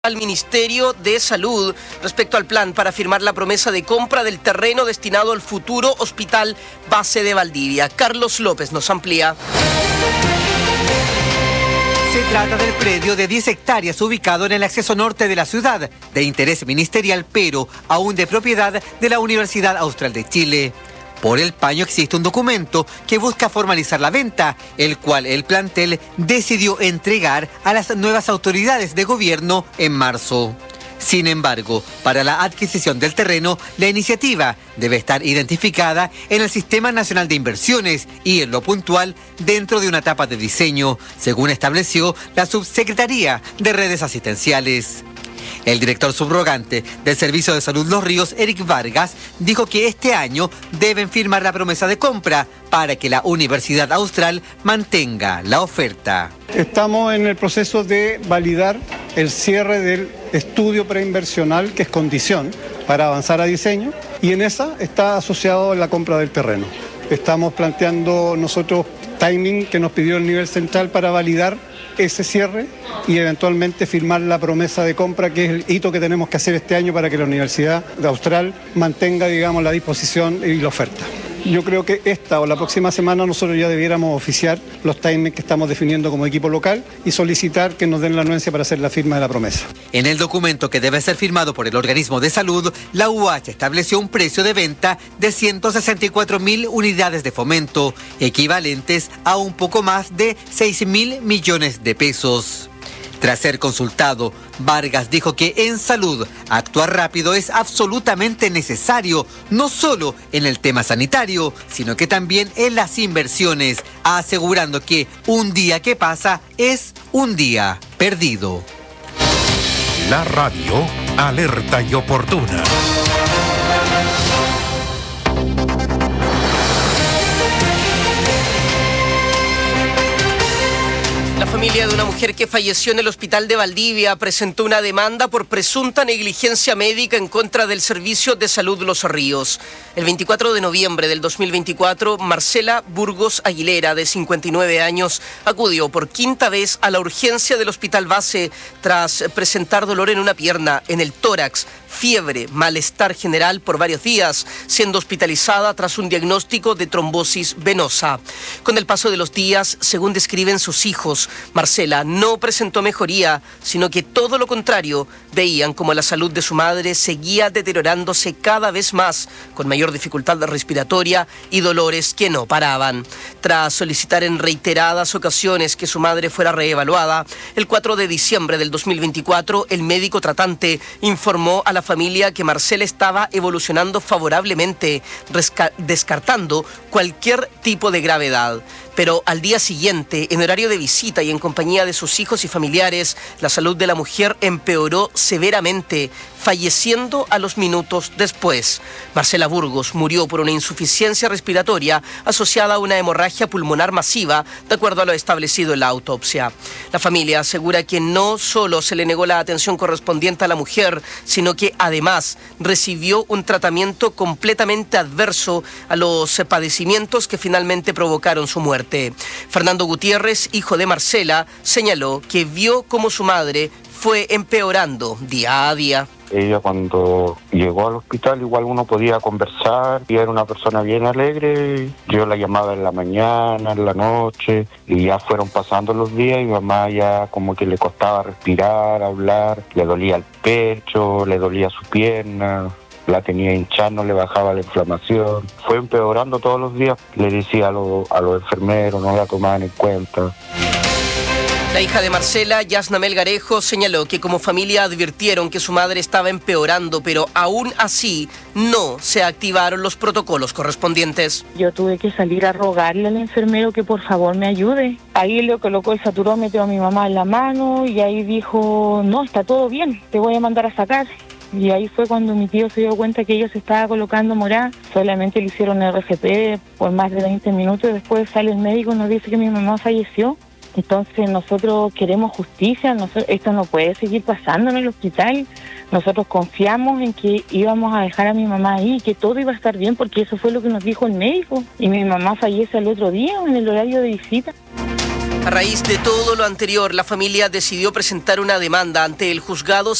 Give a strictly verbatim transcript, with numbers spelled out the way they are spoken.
Al Ministerio de Salud respecto al plan para firmar la promesa de compra del terreno destinado al futuro Hospital Base de Valdivia. Carlos López nos amplía. Se trata del predio de diez hectáreas ubicado en el acceso norte de la ciudad, de interés ministerial, pero aún de propiedad de la Universidad Austral de Chile. Por el paño existe un documento que busca formalizar la venta, el cual el plantel decidió entregar a las nuevas autoridades de gobierno en marzo. Sin embargo, para la adquisición del terreno, la iniciativa debe estar identificada en el Sistema Nacional de Inversiones y en lo puntual dentro de una etapa de diseño, según estableció la Subsecretaría de Redes Asistenciales. El director subrogante del Servicio de Salud Los Ríos, Eric Vargas, dijo que este año deben firmar la promesa de compra para que la Universidad Austral mantenga la oferta. Estamos en el proceso de validar el cierre del estudio preinversional, que es condición para avanzar a diseño, y en esa está asociado la compra del terreno. Estamos planteando nosotros timing que nos pidió el nivel central para validar ese cierre y eventualmente firmar la promesa de compra, que es el hito que tenemos que hacer este año para que la Universidad de Austral mantenga, digamos, la disposición y la oferta. Yo creo que esta o la próxima semana nosotros ya debiéramos oficiar los timings que estamos definiendo como equipo local y solicitar que nos den la anuencia para hacer la firma de la promesa. En el documento, que debe ser firmado por el organismo de salud, la U H estableció un precio de venta de ciento sesenta y cuatro mil unidades de fomento, equivalentes a un poco más de seis mil millones de pesos. Tras ser consultado, Vargas dijo que en salud actuar rápido es absolutamente necesario, no solo en el tema sanitario, sino que también en las inversiones, asegurando que un día que pasa es un día perdido. La radio alerta y oportuna. La familia de una mujer que falleció en el hospital de Valdivia presentó una demanda por presunta negligencia médica en contra del Servicio de Salud Los Ríos. El veinticuatro de noviembre del dos mil veinticuatro, Marcela Burgos Aguilera, de cincuenta y nueve años, acudió por quinta vez a la urgencia del Hospital Base tras presentar dolor en una pierna, en el tórax, fiebre, malestar general por varios días, siendo hospitalizada tras un diagnóstico de trombosis venosa. Con el paso de los días, según describen sus hijos, Marcela no presentó mejoría, sino que todo lo contrario, veían como la salud de su madre seguía deteriorándose cada vez más, con mayor dificultad respiratoria y dolores que no paraban. Tras solicitar en reiteradas ocasiones que su madre fuera reevaluada, el cuatro de diciembre del dos mil veinticuatro, el médico tratante informó a la familia que Marcela estaba evolucionando favorablemente, descartando cualquier tipo de gravedad. Pero al día siguiente, en horario de visita y en compañía de sus hijos y familiares, la salud de la mujer empeoró severamente, falleciendo a los minutos después. Marcela Burgos murió por una insuficiencia respiratoria asociada a una hemorragia pulmonar masiva, de acuerdo a lo establecido en la autopsia. La familia asegura que no solo se le negó la atención correspondiente a la mujer, sino que además recibió un tratamiento completamente adverso a los padecimientos que finalmente provocaron su muerte. Fernando Gutiérrez, hijo de Marcela, señaló que vio cómo su madre fue empeorando día a día. Ella, cuando llegó al hospital, igual uno podía conversar, y era una persona bien alegre. Yo la llamaba en la mañana, en la noche, y ya fueron pasando los días y mamá ya como que le costaba respirar, hablar, le dolía el pecho, le dolía su pierna, la tenía hinchada, no le bajaba la inflamación. Fue empeorando todos los días. Le decía a, lo, a los enfermeros, no la tomaban en cuenta. La hija de Marcela, Yasna Melgarejo, señaló que como familia advirtieron que su madre estaba empeorando, pero aún así no se activaron los protocolos correspondientes. Yo tuve que salir a rogarle al enfermero que por favor me ayude. Ahí le colocó el saturómetro a mi mamá en la mano y ahí dijo, no, está todo bien, te voy a mandar a sacar. Y ahí fue cuando mi tío se dio cuenta que ella se estaba colocando morada. Solamente le hicieron R C P por más de veinte minutos. Después sale el médico y nos dice que mi mamá falleció. Entonces nosotros queremos justicia, nosotros, esto no puede seguir pasando en el hospital. Nosotros confiamos en que íbamos a dejar a mi mamá ahí, que todo iba a estar bien, porque eso fue lo que nos dijo el médico. Y mi mamá fallece al otro día en el horario de visita. A raíz de todo lo anterior, la familia decidió presentar una demanda ante el juzgado